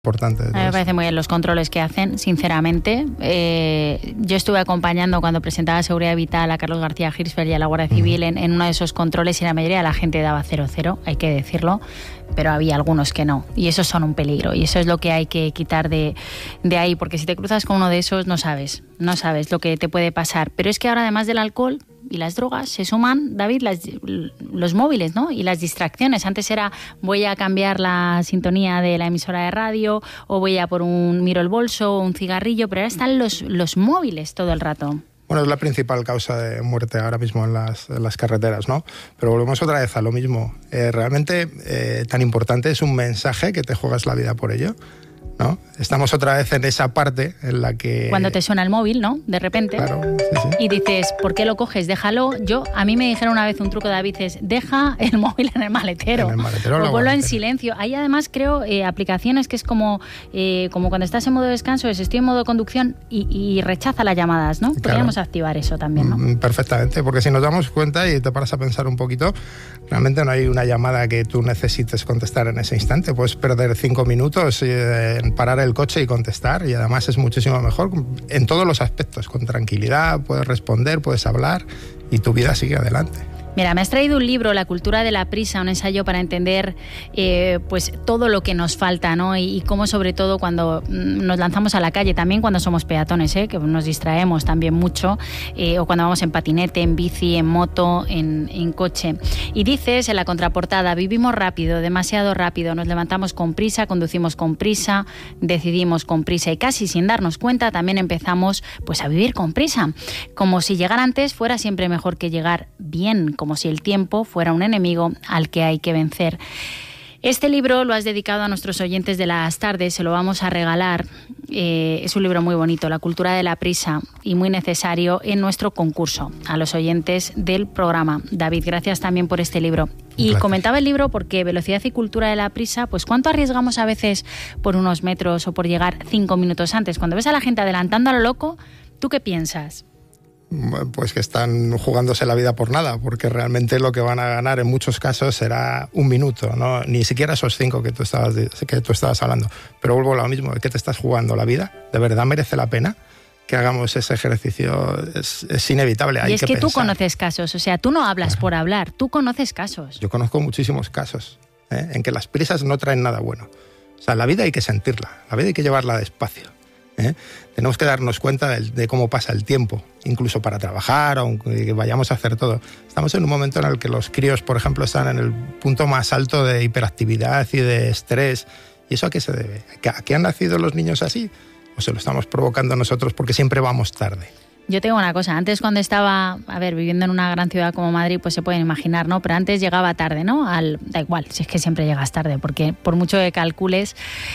importante. A mí me parece muy bien los controles que hacen, sinceramente. Yo estuve acompañando cuando presentaba Seguridad Vital a Carlos García Hirschfeld y a la Guardia Civil en uno de esos controles, y la mayoría de la gente daba 0-0, hay que decirlo, pero había algunos que no, y esos son un peligro, y eso es lo que hay que quitar de ahí, porque si te cruzas con uno de esos no sabes lo que te puede pasar. Pero es que ahora, además del alcohol y las drogas, se suman, David, los móviles, ¿no? Y las distracciones. Antes era, voy a cambiar la sintonía de la emisora de radio, o voy a por miro el bolso, o un cigarrillo, pero ahora están los móviles todo el rato. Bueno, es la principal causa de muerte ahora mismo en las carreteras, ¿no? Pero volvemos otra vez a lo mismo. Realmente tan importante es un mensaje que te juegas la vida por ello, ¿no? Estamos otra vez en esa parte en la que... Cuando te suena el móvil, ¿no? De repente. Claro, sí. Y dices, ¿por qué lo coges? Déjalo. A mí me dijeron una vez un truco, David, es deja el móvil en el maletero. En el maletero. O ponlo en silencio. Hay además, creo, aplicaciones que es como cuando estás en modo descanso, estoy en modo conducción y rechaza las llamadas, ¿no? Podríamos activar eso también, ¿no? Perfectamente, porque si nos damos cuenta y te paras a pensar un poquito, realmente no hay una llamada que tú necesites contestar en ese instante. Puedes perder 5 minutos en parar el coche y contestar, y además es muchísimo mejor en todos los aspectos, con tranquilidad, puedes responder, puedes hablar y tu vida sigue adelante. Mira, me has traído un libro, La cultura de la prisa, un ensayo para entender pues todo lo que nos falta, ¿no? Y cómo, sobre todo, cuando nos lanzamos a la calle, también cuando somos peatones, que nos distraemos también mucho, o cuando vamos en patinete, en bici, en moto, en coche. Y dices en la contraportada, vivimos rápido, demasiado rápido, nos levantamos con prisa, conducimos con prisa, decidimos con prisa, y casi sin darnos cuenta también empezamos pues a vivir con prisa, como si llegar antes fuera siempre mejor que llegar bien, como si el tiempo fuera un enemigo al que hay que vencer. Este libro lo has dedicado a nuestros oyentes de las tardes, se lo vamos a regalar. Es un libro muy bonito, La cultura de la prisa, y muy necesario en nuestro concurso, a los oyentes del programa. David, gracias también por este libro. Y comentaba el libro porque velocidad y cultura de la prisa, pues ¿cuánto arriesgamos a veces por unos metros o por llegar 5 minutos antes? Cuando ves a la gente adelantando a lo loco, ¿tú qué piensas? Pues que están jugándose la vida por nada, porque realmente lo que van a ganar en muchos casos será un minuto, ¿no? Ni siquiera esos 5 que tú estabas hablando. Pero vuelvo a lo mismo, ¿de qué te estás jugando la vida? ¿De verdad merece la pena que hagamos ese ejercicio? Es inevitable, hay que pensar. Y es que tú conoces casos, o sea, tú no hablas por hablar, tú conoces casos. Yo conozco muchísimos casos en que las prisas no traen nada bueno. O sea, la vida hay que sentirla, la vida hay que llevarla despacio. Tenemos que darnos cuenta de cómo pasa el tiempo, incluso para trabajar, aunque vayamos a hacer todo. Estamos en un momento en el que los críos, por ejemplo, están en el punto más alto de hiperactividad y de estrés. ¿Y eso a qué se debe? ¿A qué han nacido los niños así? ¿O se lo estamos provocando nosotros porque siempre vamos tarde? Yo tengo una cosa, antes cuando estaba, viviendo en una gran ciudad como Madrid, pues se pueden imaginar, ¿no? Pero antes llegaba tarde, ¿no? Da igual, si es que siempre llegas tarde, porque por mucho que calcules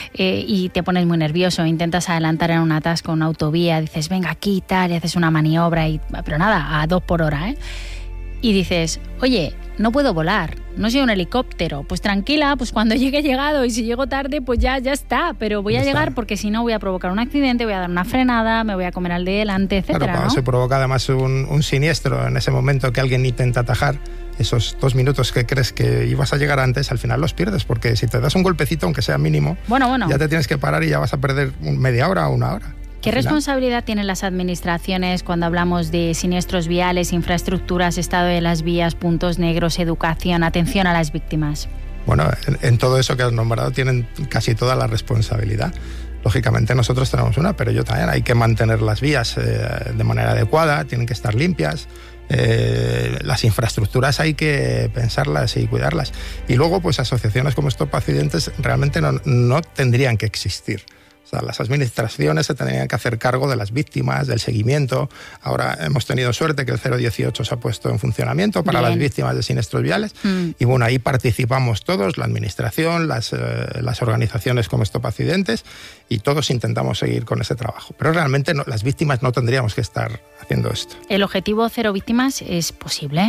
y te pones muy nervioso, intentas adelantar en un atasco, en una autovía, dices, venga aquí y tal, y haces una maniobra, pero nada, a 2 por hora, Y dices, oye, no puedo volar, no soy un helicóptero, pues tranquila, pues cuando llegue he llegado, y si llego tarde pues ya está, pero voy a llegar porque si no voy a provocar un accidente, voy a dar una frenada, me voy a comer al de delante, etcétera. Claro, cuando se provoca además un siniestro en ese momento que alguien intenta atajar, esos 2 minutos que crees que ibas a llegar antes, al final los pierdes, porque si te das un golpecito, aunque sea mínimo, ya te tienes que parar y ya vas a perder media hora o 1 hora. ¿Qué responsabilidad tienen las administraciones cuando hablamos de siniestros viales, infraestructuras, estado de las vías, puntos negros, educación, atención a las víctimas? Bueno, en todo eso que has nombrado tienen casi toda la responsabilidad. Lógicamente nosotros tenemos una, pero yo también. Hay que mantener las vías de manera adecuada, tienen que estar limpias. Las infraestructuras hay que pensarlas y cuidarlas. Y luego, pues asociaciones como Stop Accidentes realmente no tendrían que existir. O sea, las administraciones se tendrían que hacer cargo de las víctimas, del seguimiento. Ahora hemos tenido suerte que el 018 se ha puesto en funcionamiento para las víctimas de siniestros viales. Y bueno, ahí participamos todos, la administración, las organizaciones como Stop Accidentes, y todos intentamos seguir con ese trabajo. Pero realmente las víctimas no tendríamos que estar haciendo esto. ¿El objetivo 0 víctimas es posible?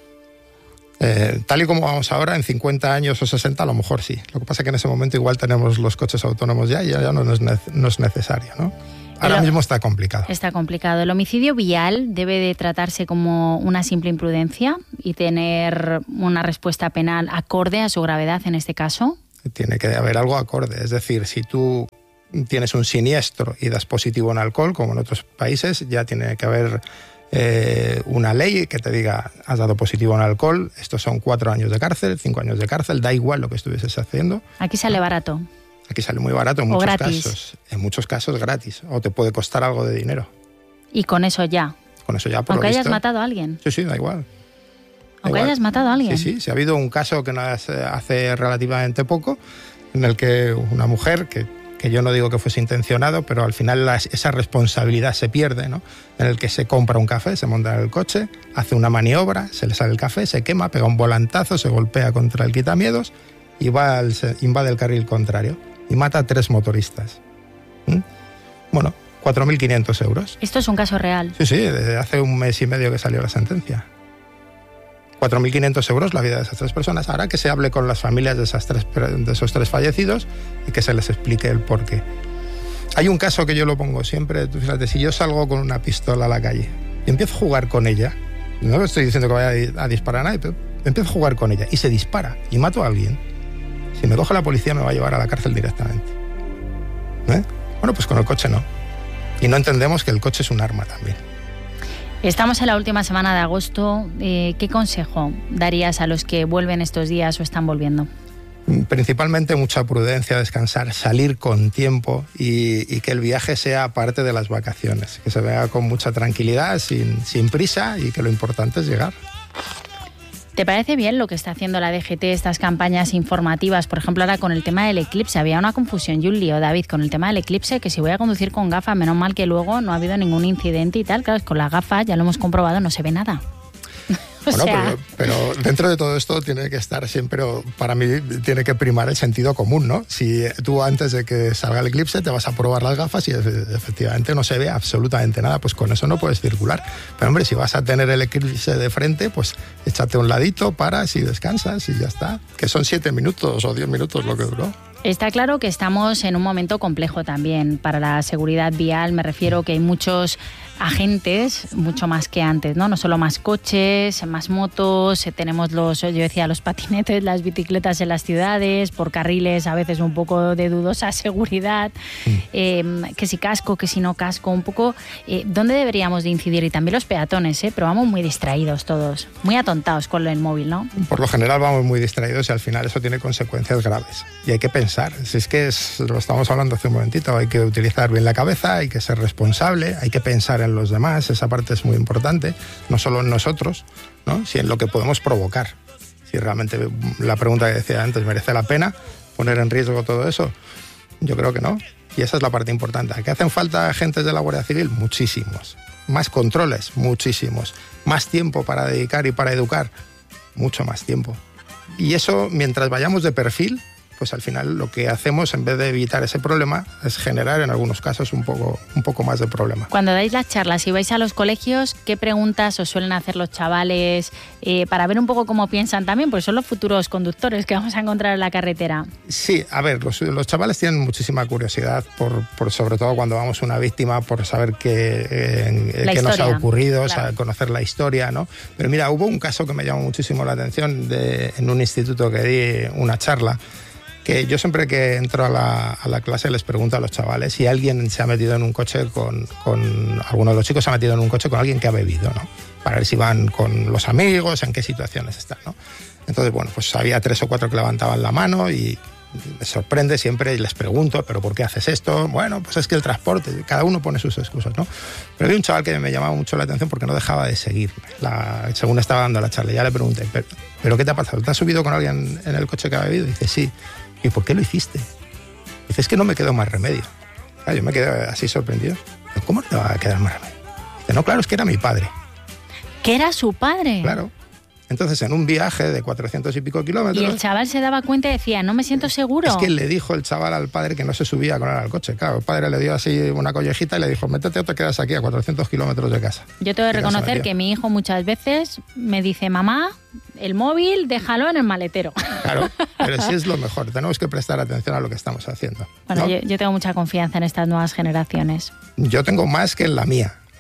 Tal y como vamos ahora, en 50 años o 60 a lo mejor sí. Lo que pasa es que en ese momento igual tenemos los coches autónomos ya no es necesario, ¿no? Ahora mismo está complicado. Está complicado. ¿El homicidio vial debe de tratarse como una simple imprudencia y tener una respuesta penal acorde a su gravedad en este caso? Tiene que haber algo acorde. Es decir, si tú tienes un siniestro y das positivo en alcohol, como en otros países, ya tiene que haber una ley que te diga, has dado positivo en alcohol, estos son 4 años de cárcel, 5 años de cárcel, da igual lo que estuvieses haciendo. Aquí sale barato. Aquí sale muy barato en o muchos gratis. casos. En muchos casos gratis. O te puede costar algo de dinero. Y con eso ya. Con eso ya, por Aunque lo hayas visto. matado a alguien. Sí, da igual. Aunque hayas matado a alguien. Sí. Si ha habido un caso que hace relativamente poco, en el que una mujer, que yo no digo que fuese intencionado, pero al final esa responsabilidad se pierde, ¿no? En el que se compra un café, se monta en el coche, hace una maniobra, se le sale el café, se quema, pega un volantazo, se golpea contra el quitamiedos y invade el carril contrario y mata a 3 motoristas. Bueno, 4.500 euros. Esto es un caso real. Sí, desde hace 1 mes y medio que salió la sentencia. 4.500 euros la vida de esas 3 personas. Ahora que se hable con las familias de esos 3 fallecidos y que se les explique el porqué. Hay un caso que yo lo pongo siempre. Tú fíjate, si yo salgo con una pistola a la calle y empiezo a jugar con ella, no estoy diciendo que vaya a disparar a nadie, pero empiezo a jugar con ella y se dispara y mato a alguien, si me coge la policía me va a llevar a la cárcel directamente. Bueno, pues con el coche no. Y no entendemos que el coche es un arma también. Estamos en la última semana de agosto. ¿Qué consejo darías a los que vuelven estos días o están volviendo? Principalmente mucha prudencia, descansar, salir con tiempo y que el viaje sea parte de las vacaciones, que se vea con mucha tranquilidad, sin prisa, y que lo importante es llegar. ¿Te parece bien lo que está haciendo la DGT, estas campañas informativas? Por ejemplo, ahora con el tema del eclipse. Había una confusión y un lío, David, con el tema del eclipse, que si voy a conducir con gafas, menos mal que luego no ha habido ningún incidente y tal. Claro, con las gafas, ya lo hemos comprobado, no se ve nada. Bueno, pero dentro de todo esto tiene que estar siempre, para mí, tiene que primar el sentido común, ¿no? Si tú antes de que salga el eclipse te vas a probar las gafas y efectivamente no se ve absolutamente nada, pues con eso no puedes circular. Pero hombre, si vas a tener el eclipse de frente, pues échate a un ladito, paras y descansas y ya está. Que son 7 minutos o 10 minutos lo que duró. Está claro que estamos en un momento complejo también para la seguridad vial. Me refiero que hay muchos agentes, mucho más que antes, ¿no? No solo más coches, más motos, tenemos los patinetes, las bicicletas en las ciudades, por carriles a veces un poco de dudosa seguridad, que si casco, que si no casco, un poco ¿dónde deberíamos de incidir? Y también los peatones, pero vamos muy distraídos todos, muy atontados con el móvil, ¿no? Por lo general vamos muy distraídos y al final eso tiene consecuencias graves y hay que pensar, si es que lo estamos hablando hace un momentito, hay que utilizar bien la cabeza, hay que ser responsable, hay que pensar en los demás, esa parte es muy importante, no solo en nosotros, ¿no? Sino en lo que podemos provocar. Si realmente la pregunta que decía antes, ¿merece la pena poner en riesgo todo eso? Yo creo que no. Y esa es la parte importante. ¿Que hacen falta agentes de la Guardia Civil? Muchísimos. Más controles, muchísimos. Más tiempo para dedicar y para educar, mucho más tiempo. Y eso, mientras vayamos de perfil, pues al final lo que hacemos, en vez de evitar ese problema, es generar en algunos casos un poco más de problema. Cuando dais las charlas y vais a los colegios, ¿qué preguntas os suelen hacer los chavales para ver un poco cómo piensan también? Porque son los futuros conductores que vamos a encontrar en la carretera. Sí, a ver, los chavales tienen muchísima curiosidad, por sobre todo cuando vamos a una víctima, por saber qué nos ha ocurrido, claro. Conocer la historia, ¿no? Pero mira, hubo un caso que me llamó muchísimo la atención en un instituto que di una charla, que yo siempre que entro a la clase les pregunto a los chavales si alguien se ha metido en un coche alguno de los chicos se ha metido en un coche con alguien que ha bebido, ¿no? Para ver si van con los amigos, en qué situaciones están, ¿no? Entonces, bueno, pues había 3 o 4 que levantaban la mano y me sorprende siempre y les pregunto, ¿pero por qué haces esto? Bueno, pues es que el transporte, cada uno pone sus excusas, ¿no? Pero había un chaval que me llamaba mucho la atención porque no dejaba de seguirme. Según estaba dando la charla, ya le pregunté, ¿pero qué te ha pasado? ¿Te has subido con alguien en el coche que ha bebido? Y dice, sí. ¿Y por qué lo hiciste? Dice, es que no me quedó más remedio. Claro, yo me quedé así sorprendido. ¿Cómo te va a quedar más remedio? Dice, no, claro, es que era mi padre. ¿Que era su padre? Claro. Entonces, en un viaje de 400 y pico kilómetros... Y el chaval se daba cuenta y decía, no me siento seguro. Es que le dijo el chaval al padre que no se subía con él al coche. Claro, el padre le dio así una collejita y le dijo, métete o te quedas aquí a 400 kilómetros de casa. Yo tengo que reconocer que mi hijo muchas veces me dice, mamá, el móvil déjalo en el maletero. Claro, pero sí es lo mejor. Tenemos que prestar atención a lo que estamos haciendo. Bueno, ¿no? yo tengo mucha confianza en estas nuevas generaciones. Yo tengo más que en la mía.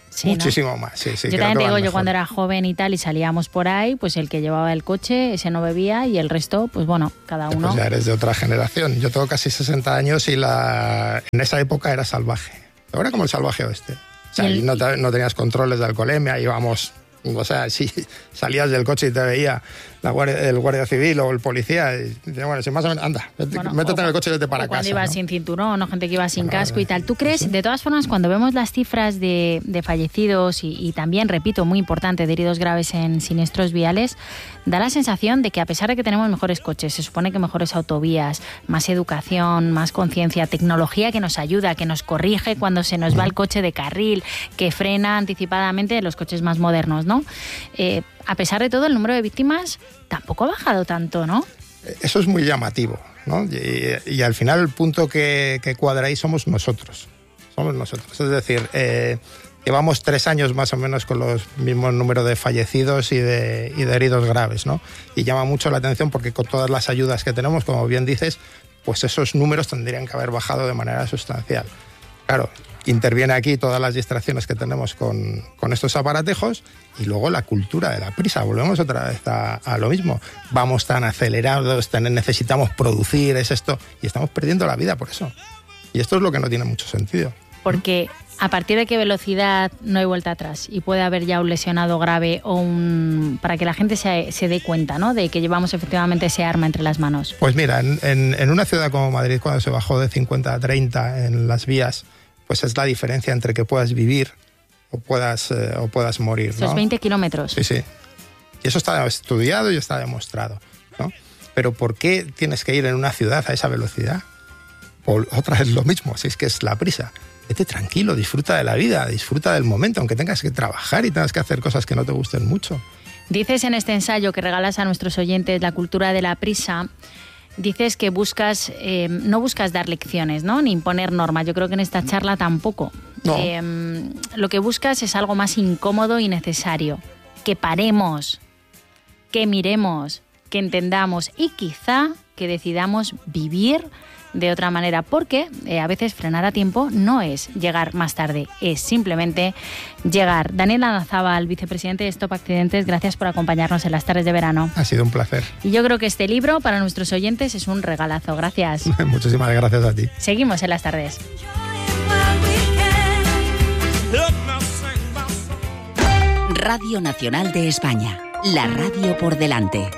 Sí, muchísimo más, sí. Yo también te digo, yo cuando era joven y tal y salíamos por ahí, pues el que llevaba el coche, ese no bebía y el resto, pues bueno, cada uno. Pues ya eres de otra generación. Yo tengo casi 60 años y en esa época era salvaje. Ahora como el salvaje oeste. O sea, y no tenías controles de alcoholemia, íbamos... O sea, si salías del coche y te veía el guardia civil o el policía, y decía, bueno, si más o menos, anda, métete en el coche y vete para casa. Cuando ibas sin cinturón, o gente que iba sin casco y tal. ¿Tú crees, ¿sí? De todas formas, cuando vemos las cifras de fallecidos y también, repito, muy importante, de heridos graves en siniestros viales, da la sensación de que a pesar de que tenemos mejores coches, se supone que mejores autovías, más educación, más conciencia, tecnología que nos ayuda, que nos corrige cuando se nos va el coche de carril, que frena anticipadamente los coches más modernos, ¿no? A pesar de todo, el número de víctimas tampoco ha bajado tanto, ¿no? Eso es muy llamativo, ¿no? Y al final el punto que cuadra ahí somos nosotros. Somos nosotros. Es decir, llevamos 3 años más o menos con los mismos números de fallecidos y de heridos graves, ¿no? Y llama mucho la atención porque con todas las ayudas que tenemos, como bien dices, pues esos números tendrían que haber bajado de manera sustancial. Claro, interviene aquí todas las distracciones que tenemos con estos aparatejos y luego la cultura de la prisa. Volvemos otra vez a lo mismo. Vamos tan acelerados, necesitamos producir, es esto, y estamos perdiendo la vida por eso. Y esto es lo que no tiene mucho sentido. Porque a partir de qué velocidad no hay vuelta atrás y puede haber ya un lesionado grave o para que la gente se dé cuenta, ¿no?, de que llevamos efectivamente ese arma entre las manos. Pues mira, en una ciudad como Madrid, cuando se bajó de 50 a 30 en las vías, pues es la diferencia entre que puedas vivir o puedas morir, ¿no? Esos 20 kilómetros. Sí. Y eso está estudiado y está demostrado, ¿no? Pero ¿por qué tienes que ir en una ciudad a esa velocidad? Otra vez lo mismo, si es que es la prisa. Vete tranquilo, disfruta de la vida, disfruta del momento, aunque tengas que trabajar y tengas que hacer cosas que no te gusten mucho. Dices en este ensayo que regalas a nuestros oyentes, La cultura de la prisa, dices que no buscas dar lecciones, ¿no?, ni imponer normas. Yo creo que en esta charla tampoco. No. Lo que buscas es algo más incómodo y necesario. Que paremos, que miremos, que entendamos y quizá que decidamos vivir de otra manera, porque a veces frenar a tiempo no es llegar más tarde, es simplemente llegar. Daniel Arnazábal, vicepresidente de Stop Accidentes, gracias por acompañarnos en las tardes de verano. Ha sido un placer. Y yo creo que este libro para nuestros oyentes es un regalazo. Gracias. Muchísimas gracias a ti. Seguimos en las tardes. Radio Nacional de España, la radio por delante.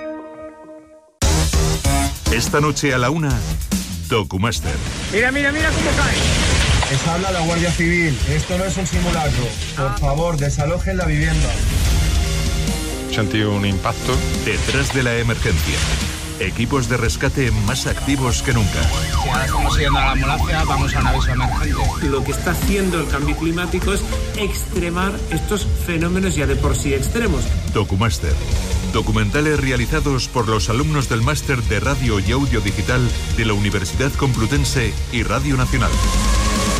Esta noche a la 1, Documaster. Mira cómo cae. Les habla la Guardia Civil. Esto no es un simulacro. Por favor, desalojen la vivienda. He sentido un impacto. Detrás de la emergencia. Equipos de rescate más activos que nunca. Si ahora estamos yendo a la ambulancia, vamos a un aviso emergente. Lo que está haciendo el cambio climático es extremar estos fenómenos ya de por sí extremos. Documaster. Documentales realizados por los alumnos del Máster de Radio y Audio Digital de la Universidad Complutense y Radio Nacional.